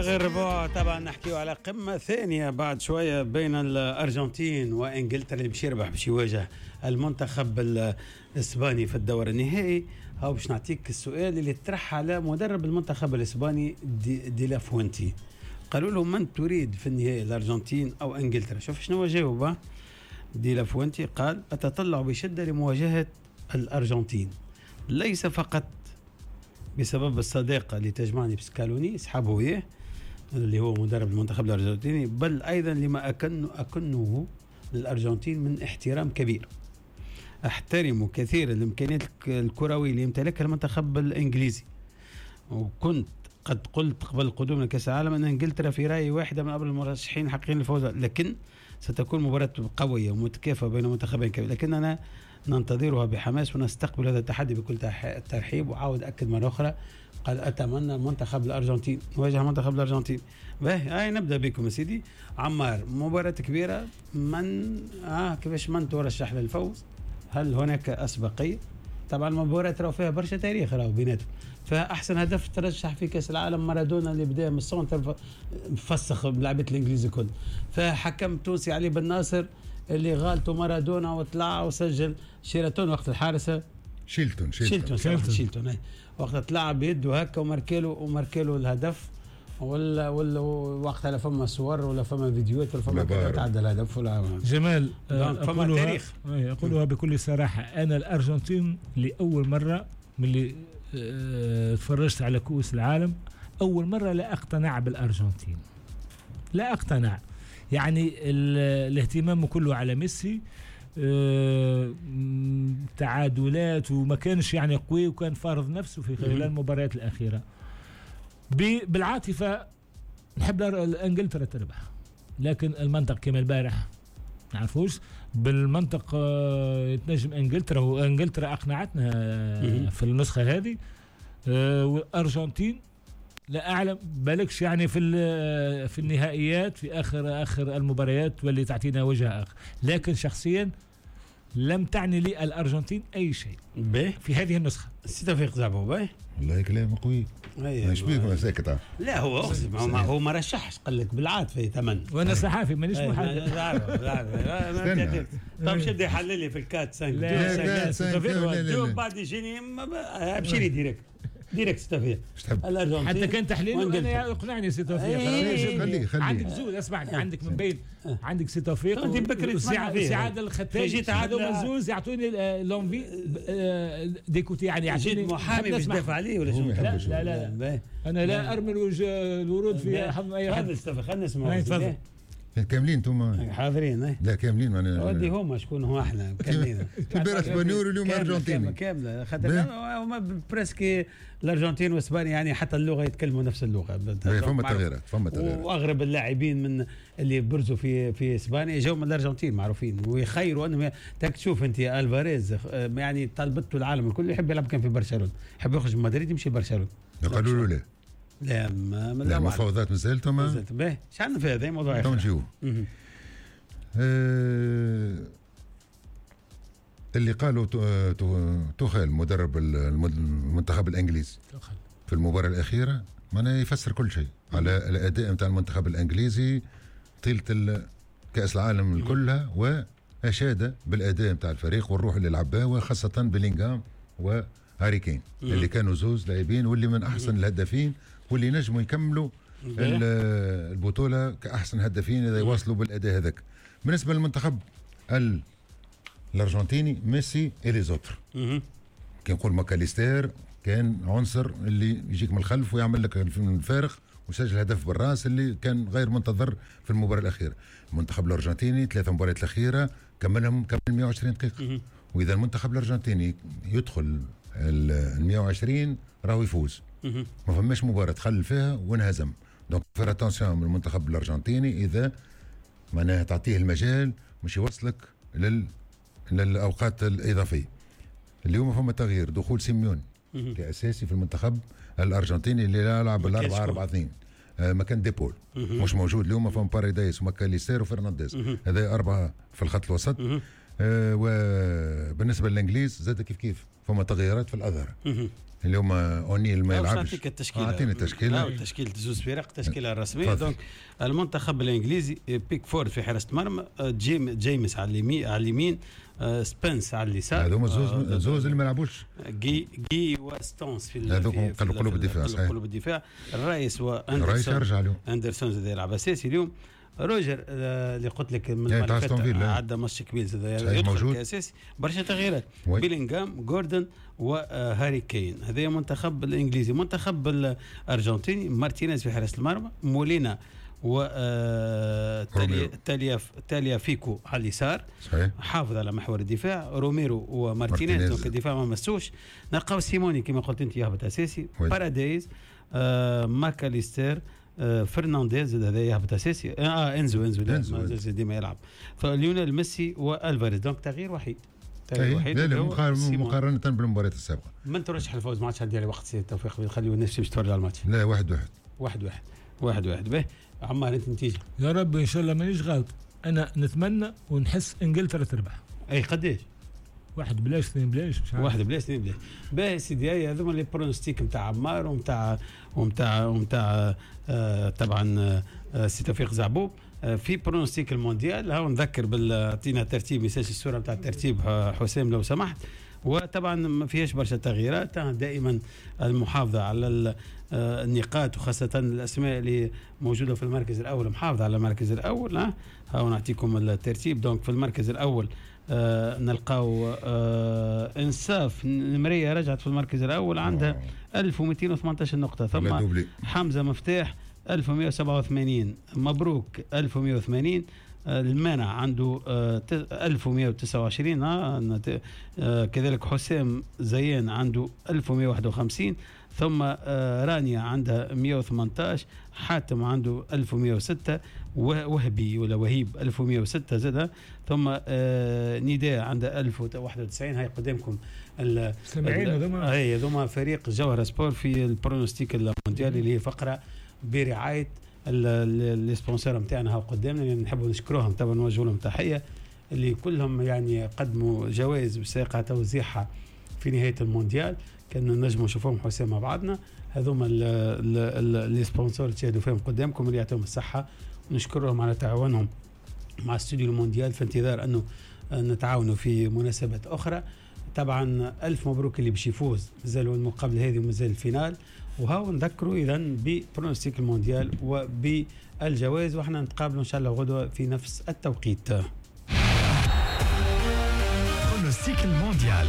غير ربع طبعا نحكيو على قمة ثانية بعد شوية بين الأرجنتين وإنجلترا اللي باش يربح باش يواجه المنتخب الإسباني في الدور النهائي. هاو باش نعطيك السؤال اللي طرح على مدرب المنتخب الإسباني دي لا فوينتي. قالوا له من تريد في النهائي الأرجنتين أو إنجلترا؟ شوف شنو جاوب دي لا فوينتي. قال أتطلع بشدة لمواجهة الأرجنتين ليس فقط بسبب الصداقة اللي تجمعني بسكالوني اصحابه وياه اللي هو مدرب المنتخب الأرجنتيني، بل أيضا لما أكنه للأرجنتين من احترام كبير. أحترم كثيرا الإمكانيات الكروية اللي يمتلكها المنتخب الإنجليزي، وكنت قد قلت قبل القدوم لكأس العالم أن إنجلترا في رأيي واحدة من أبرز المرشحين الحقيقيين للفوز، لكن ستكون مباراة قوية ومتكافئة بين منتخبين كبير، لكننا ننتظرها بحماس ونستقبل هذا التحدي بكل ترحيب. وعاود أكد مرة أخرى قال أتمنى المنتخب الأرجنتين نواجه منتخب الأرجنتين. باهي نبدأ بكم يا سيدي عمار. مباراة كبيرة، من كيفاش من ترشح للفوز؟ هل هناك أسبقية؟ طبعا المباراة راهو فيها برشا تاريخ راهو بيناتهم. فأحسن هدف ترشح في كأس العالم مارادونا اللي بدأ من السونتر مفسخ بلعبة الإنجليزي كل. فحكم تونسي علي بن ناصر اللي غالته مارادونا وطلع وسجل شيراتون وقت الحارسة شيلتون وقت طلع بيده هكا وماركيلو الهدف. ولا وقتها لا فما صور ولا فما فيديوهات ولا فما تعدى الهدف ولا جمال. فما تاريخ. أقولها بكل صراحة، أنا الأرجنتين لأول مرة من اللي تفرجت على كؤوس العالم أول مرة لا أقتنع بالأرجنتين، لا أقتنع. يعني الاهتمام كله على ميسي، تعادلات وما كانش يعني قوي وكان فارض نفسه في خلال المباريات الأخيرة. بالعاطفة نحب انجلترا تربح، لكن المنطق كما البارح نعرفوش بالمنطق يتنجم انجلترا، وانجلترا اقنعتنا في النسخة هذه. والارجنتين لا اعلم بالكش يعني في النهائيات في اخر المباريات واللي تعطينا وجه اخر، لكن شخصيا لم تعني لي الارجنتين اي شيء في هذه النسخة. توفيق زعبو باي والله كلام قوي. ايش بيكم ساكت؟ لا هو اقسم هو ما رشحش، قال لك بالعاطفه ثمن. وانا صحافي مانيش محدد. طب شد يحلل لي في الكات 5 لا بعد يجيني ابشري ديريكت ستافيا حتى كان تحليل انا يقنعني سي توفيق. خليه عندك زوج اسمعني، عندك من بين عندك سي توفيق وسعاد الختاج، هذوما زوز يعطوني لونفي ديكوتي يعني جيت محامي باش تدافع عليه ولا شو؟ لا انا لا ارمي الورود في حضن اي حد. خلينا نسمعوا. كاملين انتم حاضرين؟ لا كاملين ودي هما شكون هو احنا كاملين. البارح اسبانيول واليوم ارجنتيني كامله خاطر هما بريسكي الارجنتين واسبانيا يعني حتى اللغه يتكلموا نفس اللغه. فما تغييرات واغرب اللاعبين من اللي برزوا في اسبانيا جاوا من الارجنتين معروفين ويخيروا انهم تشوف انت الفاريز يعني طلبته العالم الكل يحب يلعب كان في برشلونه، يحب يخرج من مدريد يمشي برشلونه. قالوا له لا لا مفاوضات مازالتهم باهي ايش عندنا في هذا موضوع نجيو. اللي قالوا توخيل مدرب المنتخب الانجليزي في المباراة الأخيرة معناه يفسر كل شيء على الأداء نتاع المنتخب الانجليزي طيلة كأس العالم كلها، وأشاد بالأداء نتاع الفريق والروح اللي لعباه، وخاصة بلينغهام وهاري كين اللي كانوا زوز لاعبين واللي من أحسن الهدافين واللي نجموا يكملوا البطولة كأحسن هدافين إذا يواصلوا بالأداء هذاك. بالنسبة للمنتخب الأرجنتيني ميسي إليزوتر كان نقول ماكاليستير كان عنصر اللي يجيك من الخلف ويعمل لك من الفارق وسجل هدف بالراس اللي كان غير منتظر في المباراة الأخيرة. المنتخب الأرجنتيني 3 مباريات الأخيرة كمل 120 دقيقة، وإذا المنتخب الأرجنتيني يدخل 120 راهو يفوز. ما فماش مباراة تخلل فيها وانهزم. دونك فير اتونسيون من المنتخب الأرجنتيني إذا معناها تعطيه المجال مش يوصلك للأوقات الإضافية. اليوم فما تغيير، دخول سيميون كأساسي في المنتخب الأرجنتيني اللي يلعب 4-4-2 مكان ديبول مش موجود اليوم. فما باريدايس وماكاليستير وفرنانديز، هذا 4 في الخط الوسط. وبالنسبة للإنجليز زاد كيف فما تغييرات في الأظهرة. اللي هما اونيل ما يلعبش. نعطيك التشكيله. اعطيني التشكيله. تشكيله زوز فرق التشكيله الرسميه. دونك المنتخب الانجليزي بيكفورد في حراسه مرمى، جيمس على اليمين، سبنس على اليسار. هذوما زوز اللي ما يلعبوش. جي وستونز في هذوك قلوب الدفاع. صحيح. قلوب الدفاع. الرئيس واندرسون. يرجع اليوم. اندرسون زاد يلعب اساسي اليوم. روجر اللي قلت لك من عدى ماتش كبير يدخل كاساسي. برشا تغييرات. بيلينغهام، جوردن وهاري كين. هذا منتخب الانجليزي. منتخب الارجنتيني مارتينيز في حراسه المرمى، مولينا و تاليا فيكو على اليسار. حافظ على محور الدفاع. روميرو ومارتينيز. دونك الدفاع ما مسوش. نلقاو سيموني كما قلت انت يهبط اساسي. باراديز، ماكاليستر، فرنانديز هذا يهبط اساسي. انزو ديما يلعب. فليونيل ميسي والفاريز. دونك تغيير وحيد. مقارنة بالمباريات السابقة. من ترشح الفوز؟ ما عادش عندي وقت سي توفيق خليو الناس باش تتفرج على الماتش. لا 1-1 به. عمار انت نتيجة؟ يا رب ان شاء الله مانيش غلط. انا نتمنى ونحس انجلترا تربح. اي قداش؟ 1-0 2-0 مش عارف. 1-0 2-0. باهي سيدي هذوما لي برونستيك نتاع عمار ومتاع طبعا سي توفيق زعبوب. في برونستيك المونديال هاو نذكر عطينا ترتيب ميساج الصوره نتاع الترتيب حسام لو سمحت. وطبعا ما فيهاش برشا تغييرات. دائما المحافظه على النقاط وخاصه الاسماء اللي موجوده في المركز الاول محافظه على المركز الاول. هاو نعطيكم الترتيب. دونك في المركز الاول نلقاو انصاف نمريه رجعت في المركز الاول عندها 1218 نقطه. ثم حمزه مفتاح 1187. مبروك 1180. المانع عنده 1129. كذلك حسام زيان عنده 1151. ثم رانيا عندها 118. حاتم عنده 1106. وهبي ولا وهيب 1106 زادها. ثم نداء عندها 1091. هاي قدامكم هذوما فريق جوهرة سبور في البرونوستيك المونديالي اللي هي فقرة برعاية السبونسر نتاعنا. هاو قدامنا يعني نحبوا نشكروهم طبعا نوجه لهم تحية اللي كلهم يعني قدموا جوائز بساقها توزيعها في نهاية المونديال. كنا نجموا نشوفهم حسام مع بعضنا. هذوما السبونسر اللي تشاهدوا فيهم قدامكم اللي يعطيهم الصحة ونشكرهم على تعاونهم مع استوديو المونديال في انتظار انه نتعاونوا في مناسبات اخرى. طبعا الف مبروك اللي باش يفوز. مازالوا المقابله هذه ومازال الفينال. وهاو نذكروا اذا ببرونستيك المونديال وبالجوائز. واحنا نتقابلوا ان شاء الله غدوه في نفس التوقيت. برونستيك المونديال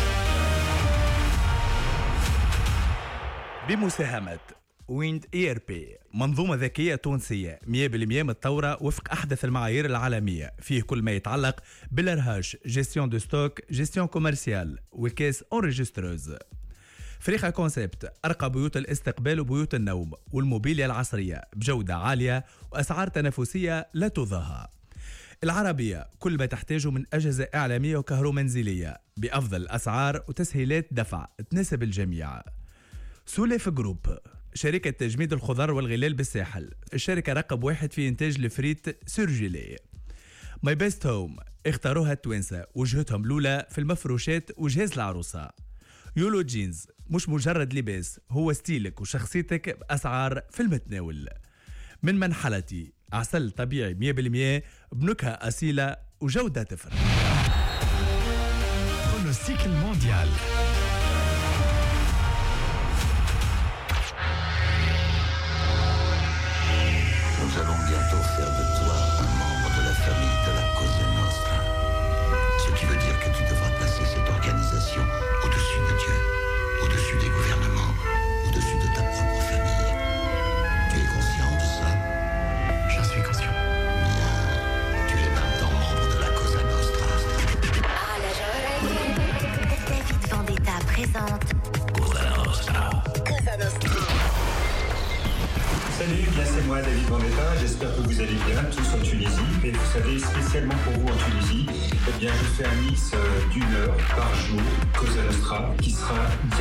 بمساهمة ويند ERP، منظومة ذكية تونسية 100% متطورة وفق أحدث المعايير العالمية. فيه كل ما يتعلق بالارهاج، جيستيون دو ستوك، جيستيون كوميرسيال وكيس اونريجستروز. فريقة كونسيبت، أرقى بيوت الاستقبال وبيوت النوم والموبيليا العصرية بجودة عالية وأسعار تنافسية لا تضاهى. العربية، كل ما تحتاجه من أجهزة إعلامية وكهرومنزلية بأفضل الأسعار وتسهيلات دفع تناسب الجميع. سوليف جروب، شركة تجميد الخضار والغلال بالساحل، الشركة رقم 1 في إنتاج الفريت سيرجيلي. ماي بيست هوم، اختاروها التوانسة وجهتهم الأولى في المفروشات وجهاز العروسة. يولو جينز، مش مجرد لباس، هو ستيلك وشخصيتك بأسعار في المتناول. من منحلتي، عسل طبيعي 100% بنكهة أصيلة وجودة تفرق. برونوستيك المونديال. Nous allons bientôt faire de toi un membre de la famille de la Cosa Nostra. Ce qui veut dire que tu devras placer cette organisation au-dessus de Dieu, au-dessus des gouvernements, au-dessus de ta propre famille. Tu es conscient de ça? J'en suis conscient. Bien, tu es maintenant membre de la Cosa Nostra. Ah, la jolie David Vendetta présente Cosa Nostra. Cosa Nostra. Salut, bien c'est moi David Vendetta, j'espère que vous allez bien tous en Tunisie. Et vous savez, spécialement pour vous en Tunisie, eh bien je fais un mix d'1 heure par jour, Cosa Nostra, qui sera